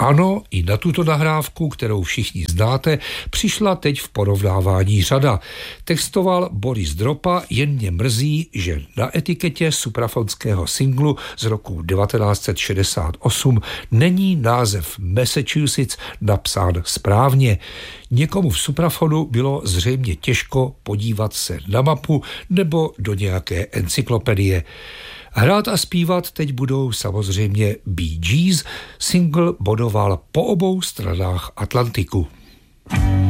Ano, i na tuto nahrávku, kterou všichni znáte, přišla teď v porovnávání řada. Textoval Boris Dropa, jen mě mrzí, že na etiketě suprafonského singlu z roku 1968 není název Massachusetts napsán správně. Někomu v suprafonu bylo zřejmě těžko podívat se na mapu nebo do nějaké encyklopedie. Hrát a zpívat teď budou samozřejmě Bee Gees, single bodoval po obou stranách Atlantiku.